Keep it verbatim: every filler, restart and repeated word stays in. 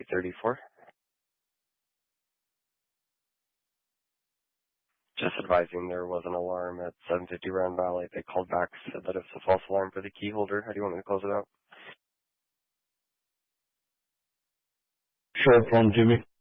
thirty-four. Just advising there was an alarm at seven fifty Round Valley. They called back, said that it's a false alarm for the key holder. How do you want me to close it out? Sure, phone Jimmy.